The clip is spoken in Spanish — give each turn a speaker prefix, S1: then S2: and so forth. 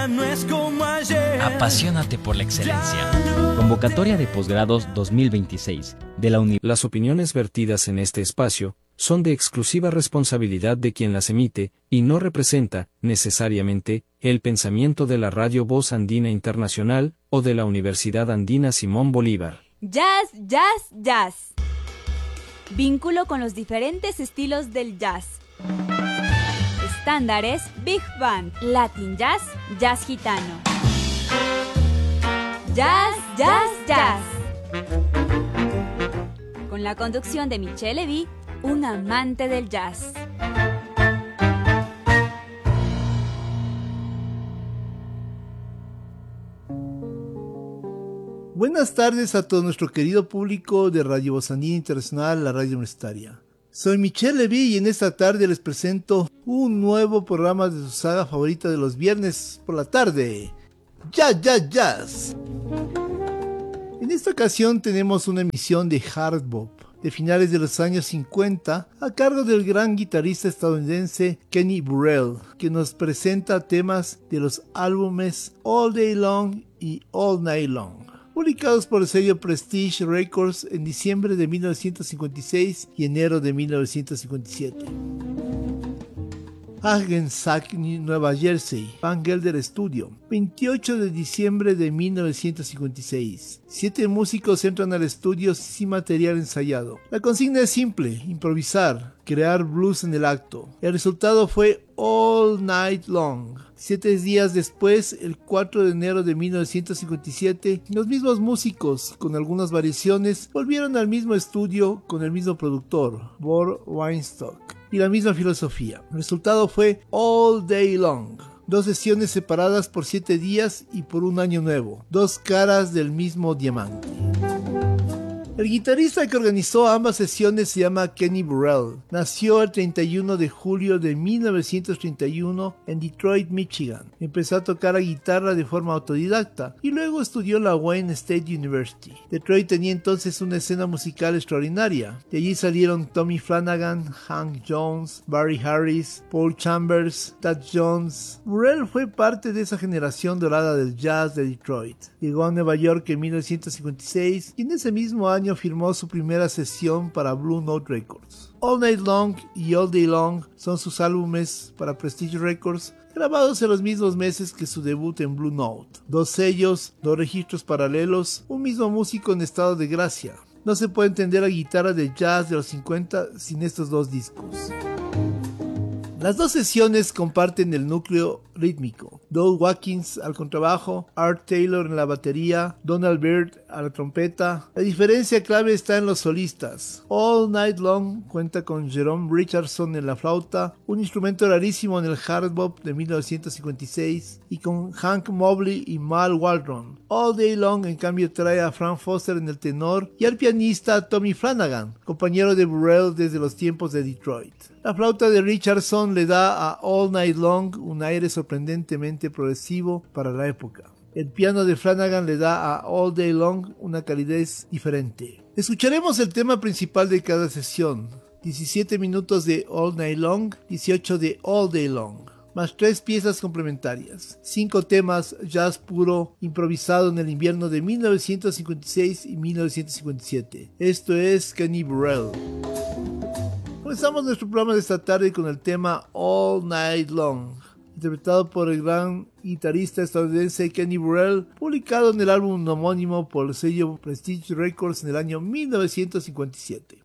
S1: No es como ayer.
S2: Apasionate por la excelencia. Convocatoria de posgrados 2026 de la Universidad.
S3: Las opiniones vertidas en este espacio son de exclusiva responsabilidad de quien las emite y no representa, necesariamente, el pensamiento de la Radio Voz Andina Internacional o de la Universidad Andina Simón Bolívar.
S4: Jazz, jazz, jazz. Vínculo con los diferentes estilos del jazz. Estándares, Big Band, Latin Jazz, Jazz Gitano. Jazz, jazz, jazz. Con la conducción de Michelle Levy, un amante del jazz.
S5: Buenas tardes a todo nuestro querido público de Radio Voz Andina Internacional, la radio universitaria. Soy Michelle Levy y en esta tarde les presento un nuevo programa de su saga favorita de los viernes por la tarde, Jazz, Jazz, Jazz. En esta ocasión tenemos una emisión de hard bop de finales de los años 50 a cargo del gran guitarrista estadounidense Kenny Burrell, que nos presenta temas de los álbumes All Day Long y All Night Long, publicados por el sello Prestige Records en diciembre de 1956 y enero de 1957. Hackensack, Nueva Jersey, Van Gelder Studio, 28 de diciembre de 1956. 7 músicos entran al estudio sin material ensayado. La consigna es simple: improvisar, crear blues en el acto. El resultado fue All Night Long. 7 días después, el 4 de enero de 1957, los mismos músicos, con algunas variaciones, volvieron al mismo estudio con el mismo productor, Bob Weinstock, y la misma filosofía. El resultado fue All Day Long. 2 sesiones separadas por 7 días y por un año nuevo. 2 caras del mismo diamante. El guitarrista que organizó ambas sesiones se llama Kenny Burrell. Nació el 31 de julio de 1931 en Detroit, Michigan. Empezó a tocar la guitarra de forma autodidacta y luego estudió en la Wayne State University. Detroit tenía entonces una escena musical extraordinaria. De allí salieron Tommy Flanagan, Hank Jones, Barry Harris, Paul Chambers, Thad Jones. Burrell fue parte de esa generación dorada del jazz de Detroit. Llegó a Nueva York en 1956 y en ese mismo año firmó su primera sesión para Blue Note Records. All Night Long y All Day Long son sus álbumes para Prestige Records, grabados en los mismos meses que su debut en Blue Note. 2 sellos, 2 registros paralelos, un mismo músico en estado de gracia. No se puede entender la guitarra de jazz de los 50 sin estos 2 discos. Las 2 sesiones comparten el núcleo rítmico: Doug Watkins al contrabajo, Art Taylor en la batería, Donald Byrd a la trompeta. La diferencia clave está en los solistas. All Night Long cuenta con Jerome Richardson en la flauta, un instrumento rarísimo en el hard bop de 1956, y con Hank Mobley y Mal Waldron. All Day Long en cambio trae a Frank Foster en el tenor y al pianista Tommy Flanagan, compañero de Burrell desde los tiempos de Detroit. La flauta de Richardson le da a All Night Long un aire sorprendentemente progresivo para la época. El piano de Flanagan le da a All Day Long una calidez diferente. Escucharemos el tema principal de cada sesión: 17 minutos de All Night Long, 18 de All Day Long, más 3 piezas complementarias, 5 temas jazz puro improvisado en el invierno de 1956 y 1957. Esto es Kenny Burrell. Comenzamos nuestro programa de esta tarde con el tema All Night Long, interpretado por el gran guitarrista estadounidense Kenny Burrell, publicado en el álbum homónimo por el sello Prestige Records en el año 1957.